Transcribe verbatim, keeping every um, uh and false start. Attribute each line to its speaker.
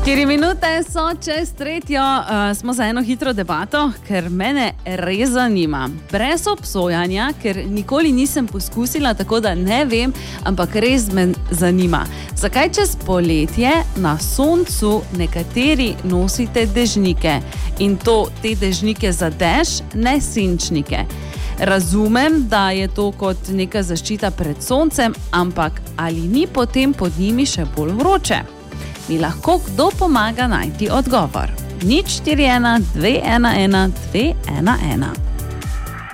Speaker 1: Štiri minute so čez tretjo, uh, smo za eno hitro debato, ker mene res zanima. Brez obsojanja, ker nikoli nisem poskusila, tako da ne vem, ampak res me zanima. Zakaj čez poletje na soncu nekateri nosite dežnike? In to te dežnike za dež, ne senčnike. Razumem, da je to kot neka zaščita pred soncem, ampak ali ni potem pod njimi še bolj vroče? Mi lahko kdo pomaga najti odgovor. nič štiri ena dve ena ena dve ena ena.